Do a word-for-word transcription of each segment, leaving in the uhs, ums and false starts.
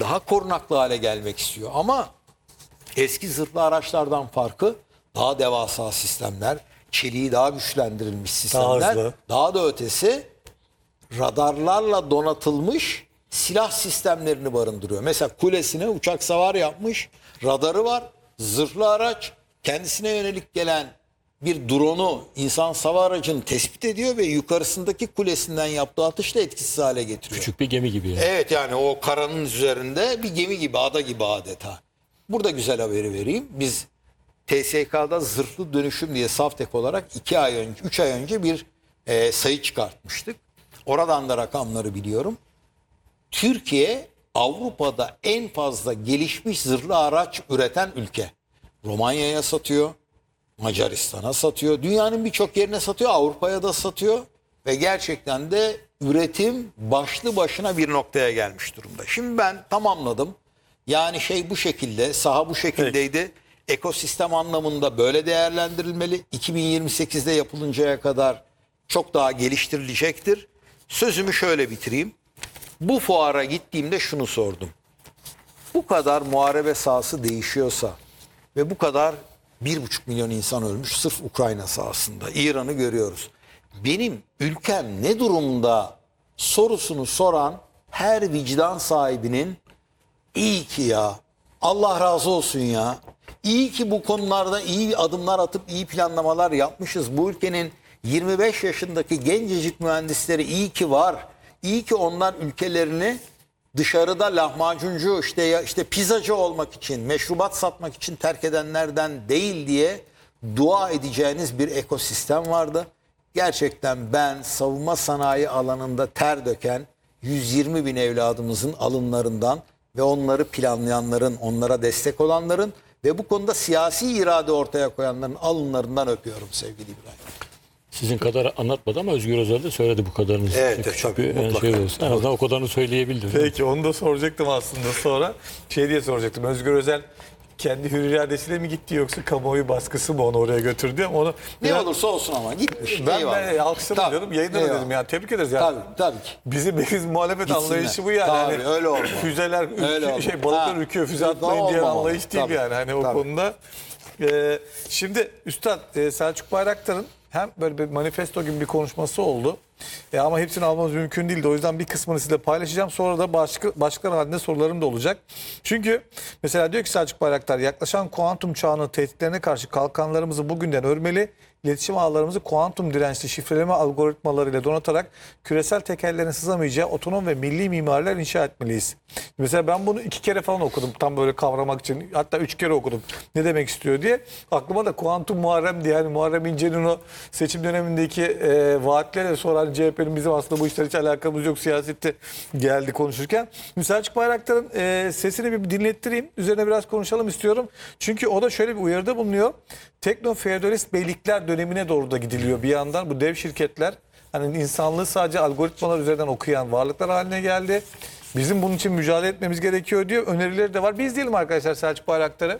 daha korunaklı hale gelmek istiyor. Ama eski zırhlı araçlardan farkı daha devasa sistemler, çeliği daha güçlendirilmiş sistemler, Daha daha, hızlı. daha da ötesi radarlarla donatılmış silah sistemlerini barındırıyor. Mesela kulesine uçak savar yapmış, radarı var, zırhlı araç kendisine yönelik gelen bir drone'u insan savar aracını tespit ediyor ve yukarısındaki kulesinden yaptığı atışla etkisiz hale getiriyor. Küçük bir gemi gibi yani. Evet, yani o karanın üzerinde bir gemi gibi, ada gibi adeta. Burada güzel haberi vereyim. Biz T S K'da zırhlı dönüşüm diye Savtek olarak iki ay önce, üç ay önce bir e, sayı çıkartmıştık. Oradan da rakamları biliyorum. Türkiye Avrupa'da en fazla gelişmiş zırhlı araç üreten ülke. Romanya'ya satıyor, Macaristan'a satıyor, dünyanın birçok yerine satıyor, Avrupa'ya da satıyor ve gerçekten de üretim başlı başına bir noktaya gelmiş durumda. Şimdi ben tamamladım. Yani şey bu şekilde, saha bu şekildeydi. Ekosistem anlamında böyle değerlendirilmeli. iki bin yirmi sekizde yapılıncaya kadar çok daha geliştirilecektir. Sözümü şöyle bitireyim. Bu fuara gittiğimde şunu sordum. Bu kadar muharebe sahası değişiyorsa ve bu kadar bir buçuk milyon insan ölmüş sırf Ukrayna sahasında. İran'ı görüyoruz. Benim ülkem ne durumda sorusunu soran her vicdan sahibinin iyi ki ya, Allah razı olsun ya, İyi ki bu konularda iyi adımlar atıp iyi planlamalar yapmışız. Bu ülkenin yirmi beş yaşındaki gencecik mühendisleri iyi ki var. İyi ki onlar ülkelerini dışarıda lahmacuncu işte ya işte pizzacı olmak için, meşrubat satmak için terk edenlerden değil diye dua edeceğiniz bir ekosistem vardı. Gerçekten ben savunma sanayi alanında ter döken yüz yirmi bin evladımızın alınlarından ve onları planlayanların, onlara destek olanların ve bu konuda siyasi irade ortaya koyanların alınlarından öpüyorum sevgili İbrahim. Sizin kadar anlatmadı ama Özgür Özel de söyledi bu kadarını. Evet, Küçük tabii, bir mutlaka. şey olsun. En azından o kadarını söyleyebildim. Peki onu da soracaktım aslında sonra. Şey diye soracaktım. Özgür Özel kendi hür iradesiyle mi gitti yoksa kamuoyu baskısı mı onu oraya götürdü? Ama onu Ne biraz- olursa olsun ama gitmiş. ben Eyvallah. de alkışladım Tabii, diyorum. Yayında da eyvallah. dedim yani tebrik ederiz yani. Tabii, tabii ki. Bizim, bizim muhalefet Gitsinler. anlayışı bu yani. Tabii, Hani öyle olmalı. Füzeler, Öyle ülke, olmalı. şey balıklar Ha. ürküyor, füze Öyle atmayın diye olmamalı. anlayış değil Tabii, yani hani o tabii. konuda. Ee, şimdi Üstad e, Selçuk Bayraktar'ın hem böyle bir manifesto gibi bir konuşması oldu. E, ama hepsini almamız mümkün değildi. O yüzden bir kısmını sizinle paylaşacağım. Sonra da başka, başkaları halinde sorularım da olacak. Çünkü mesela diyor ki Selçuk Bayraktar, yaklaşan kuantum çağının tehditlerine karşı kalkanlarımızı bugünden örmeli, iletişim ağlarımızı kuantum dirençli şifreleme algoritmalarıyla donatarak küresel tekellerin sızamayacağı otonom ve milli mimariler inşa etmeliyiz. Mesela ben bunu iki kere falan okudum tam böyle kavramak için. Hatta üç kere okudum. Ne demek istiyor diye. Aklıma da kuantum Muharrem diye, yani Muharrem İnce'nin o seçim dönemindeki e, vaatlerle sonra hani C H P'nin bizim aslında bu işler hiç alakamız yok siyasette geldi konuşurken. Selçuk Bayraktar'ın e, sesini bir dinlettireyim. Üzerine biraz konuşalım istiyorum. Çünkü o da şöyle bir uyarıda bulunuyor. Tekno-feodalist beylikler dönemine doğru da gidiliyor bir yandan. Bu dev şirketler hani insanlığı sadece algoritmalar üzerinden okuyan varlıklar haline geldi. Bizim bunun için mücadele etmemiz gerekiyor diyor. Önerileri de var. Biz diyelim arkadaşlar Selçuk Bayraktar'ı.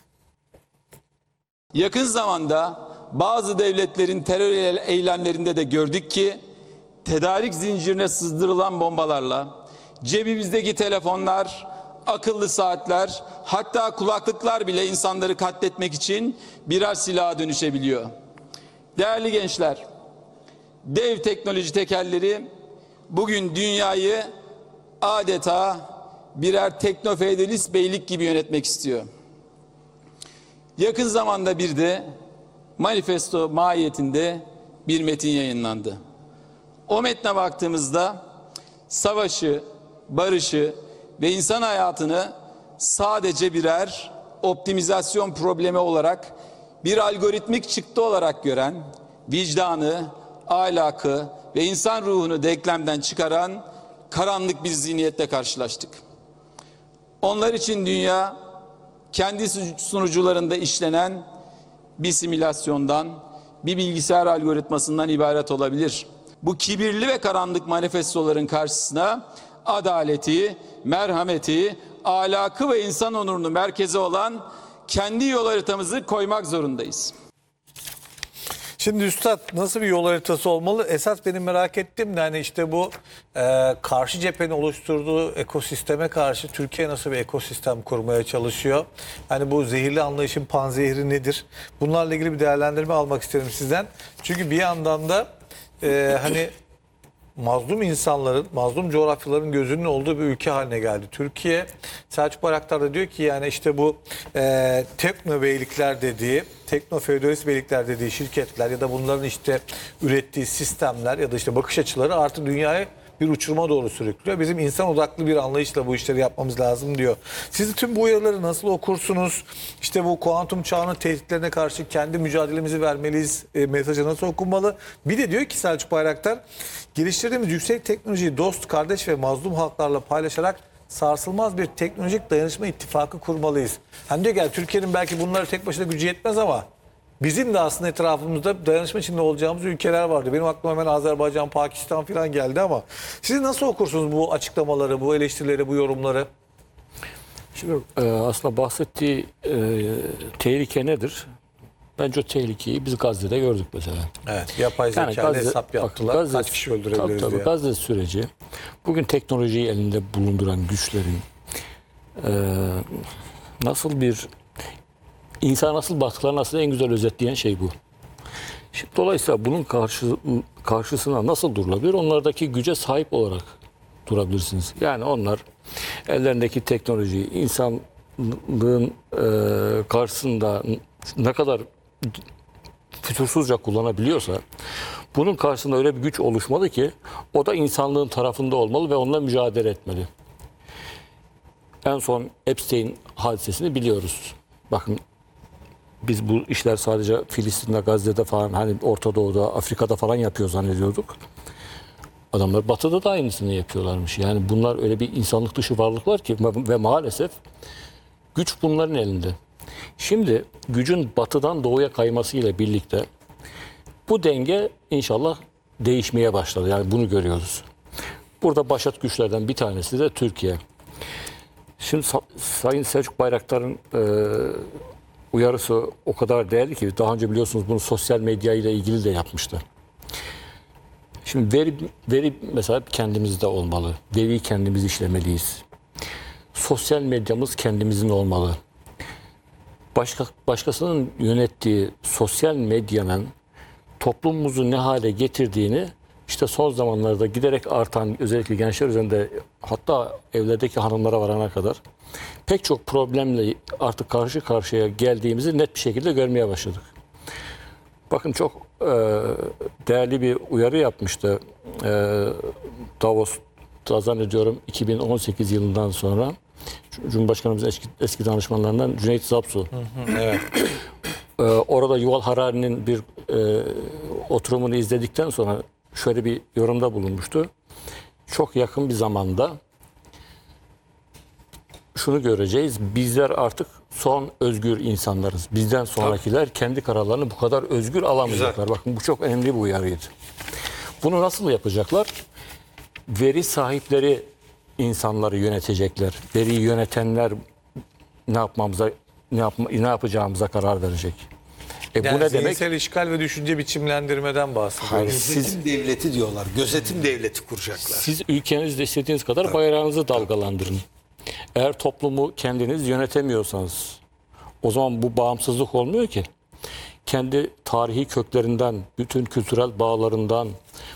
Yakın zamanda bazı devletlerin terör eylemlerinde de gördük ki tedarik zincirine sızdırılan bombalarla cebimizdeki telefonlar, akıllı saatler, hatta kulaklıklar bile insanları katletmek için birer silaha dönüşebiliyor. Değerli gençler, dev teknoloji tekelleri bugün dünyayı adeta birer teknofeodalist beylik gibi yönetmek istiyor. Yakın zamanda bir de manifesto mahiyetinde bir metin yayınlandı. O metne baktığımızda savaşı, barışı ve insan hayatını sadece birer optimizasyon problemi olarak, bir algoritmik çıktı olarak gören, vicdanı, ahlakı ve insan ruhunu denklemden çıkaran karanlık bir zihniyetle karşılaştık. Onlar için dünya kendi sunucularında işlenen bir simülasyondan, bir bilgisayar algoritmasından ibaret olabilir. Bu kibirli ve karanlık manifestoların karşısına adaleti, merhameti, ahlakı ve insan onurunu merkeze olan kendi yol haritamızı koymak zorundayız. Şimdi Üstad nasıl bir yol haritası olmalı? Esas benim merak ettiğim de hani işte bu e, karşı cephenin oluşturduğu ekosisteme karşı Türkiye nasıl bir ekosistem kurmaya çalışıyor? Hani bu zehirli anlayışın panzehri nedir? Bunlarla ilgili bir değerlendirme almak isterim sizden. Çünkü bir yandan da e, hani mazlum insanların, mazlum coğrafyaların gözünün olduğu bir ülke haline geldi Türkiye. Selçuk Bayraktar da diyor ki yani işte bu e, tekno beylikler dediği, tekno feodalist beylikler dediği şirketler ya da bunların işte ürettiği sistemler ya da işte bakış açıları artık dünyayı bir uçuruma doğru sürüklüyor. Bizim insan odaklı bir anlayışla bu işleri yapmamız lazım diyor. Siz tüm bu uyarıları nasıl okursunuz? İşte bu kuantum çağının tehditlerine karşı kendi mücadelemizi vermeliyiz e, mesajı nasıl okunmalı? Bir de diyor ki Selçuk Bayraktar, geliştirdiğimiz yüksek teknolojiyi dost, kardeş ve mazlum halklarla paylaşarak sarsılmaz bir teknolojik dayanışma ittifakı kurmalıyız. Hani diyor ki yani Türkiye'nin belki bunları tek başına gücü yetmez ama bizim de aslında etrafımızda dayanışma içinde olacağımız ülkeler vardı. Benim aklıma hemen Azerbaycan, Pakistan falan geldi ama siz nasıl okursunuz bu açıklamaları, bu eleştirileri, bu yorumları? Şimdi e, aslında bahsettiği e, tehlike nedir? Bence o tehlikeyi biz Gazze'de gördük mesela. Evet, yapay zeka ile Gazze- hesap yaptılar. bak, Gazze- Kaç kişi tabii, öldürebiliriz tabii, diye. Gazze süreci bugün teknolojiyi elinde bulunduran güçlerin e, nasıl bir insan nasıl baktıklarını aslında en güzel özetleyen şey bu. Şimdi, dolayısıyla bunun karşı, karşısına nasıl durulabilir? Onlardaki güce sahip olarak durabilirsiniz. Yani onlar ellerindeki teknolojiyi insanlığın e, karşısında ne kadar fütursuzca kullanabiliyorsa bunun karşısında öyle bir güç oluşmalı ki o da insanlığın tarafında olmalı ve onunla mücadele etmeli. En son Epstein hadisesini biliyoruz. Bakın biz bu işler sadece Filistin'de, Gazze'de falan hani Orta Doğu'da, Afrika'da falan yapıyor zannediyorduk. Adamlar Batı'da da aynısını yapıyorlarmış. Yani bunlar öyle bir insanlık dışı varlıklar ki ve maalesef güç bunların elinde. Şimdi gücün Batı'dan Doğu'ya kaymasıyla birlikte bu denge inşallah değişmeye başladı. Yani bunu görüyoruz. Burada başat güçlerden bir tanesi de Türkiye. Şimdi Sayın Selçuk Bayraktar'ın e, uyarısı o kadar değerli ki daha önce biliyorsunuz bunu sosyal medya ile ilgili de yapmıştı. Şimdi veri, veri mesela kendimizde olmalı. Veriyi kendimiz işlemeliyiz. Sosyal medyamız kendimizin olmalı. Başka, başkasının yönettiği sosyal medyanın toplumumuzu ne hale getirdiğini işte son zamanlarda giderek artan özellikle gençler üzerinde hatta evlerdeki hanımlara varana kadar pek çok problemle artık karşı karşıya geldiğimizi net bir şekilde görmeye başladık. Bakın çok e, değerli bir uyarı yapmıştı e, Davos'ta zannediyorum iki bin on sekiz yılından sonra Cumhurbaşkanımızın eski, eski danışmanlarından Cüneyt Zapsu. Hı hı, evet. e, orada Yuval Harari'nin bir e, oturumunu izledikten sonra şöyle bir yorumda bulunmuştu. Çok yakın bir zamanda şunu göreceğiz. Bizler artık son özgür insanlarız. Bizden sonrakiler Tabii. kendi kararlarını bu kadar özgür alamayacaklar. Güzel. Bakın bu çok önemli bir uyarıydı. Bunu nasıl yapacaklar? Veri sahipleri insanları yönetecekler. Veriyi yönetenler ne yapmamıza ne yapma, ne yapacağımıza karar verecek. E yani bu ne zihinsel demek? işgal ve düşünce biçimlendirmeden bahsediyoruz. Gözetim Siz, devleti diyorlar. Gözetim devleti kuracaklar. siz ülkenizde istediğiniz kadar Tabii. bayrağınızı dalgalandırın. Eğer toplumu kendiniz yönetemiyorsanız o zaman bu bağımsızlık olmuyor ki. Kendi tarihi köklerinden, bütün kültürel bağlarından,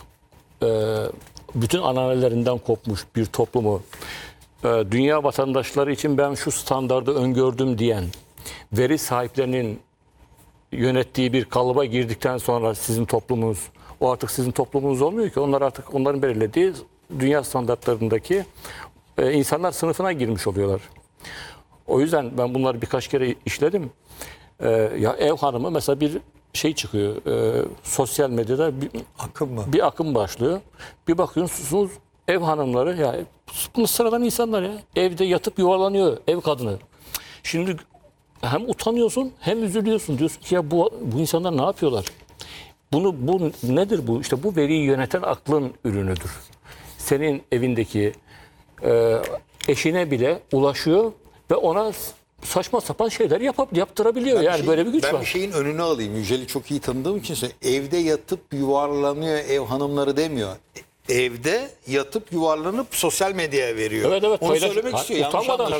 bütün ananelerinden kopmuş bir toplumu dünya vatandaşları için ben şu standardı öngördüm diyen veri sahiplerinin yönettiği bir kalıba girdikten sonra sizin toplumunuz, o artık sizin toplumunuz olmuyor ki. Onlar artık onların belirlediği dünya standartlarındaki e, insanlar sınıfına girmiş oluyorlar. O yüzden ben bunları birkaç kere işledim. E, ya ev hanımı mesela bir şey çıkıyor. E, sosyal medyada bir akım mı? Bir akım başlıyor. Bir bakıyorsunuz ev hanımları ya bunu sıradan insanlar ya. Evde yatıp yuvarlanıyor ev kadını. Şimdi hem utanıyorsun hem üzülüyorsun. Diyorsun ki ya bu, bu insanlar ne yapıyorlar? Bunu bu nedir bu? İşte bu veriyi yöneten aklın ürünüdür. Senin evindeki e, eşine bile ulaşıyor ve ona saçma sapan şeyler yapıp yaptırabiliyor. Ben bir yani şey- böyle bir güç ben var. bir şeyin önünü alayım. Yücel'i çok iyi tanıdığım için söyleyeyim. Evde yatıp yuvarlanıyor ev hanımları demiyor. Evde yatıp yuvarlanıp sosyal medyaya veriyor. Evet, evet, Onu paylaş- söylemek Ha, istiyor. Yanlış utanmadan anlaşılmasın.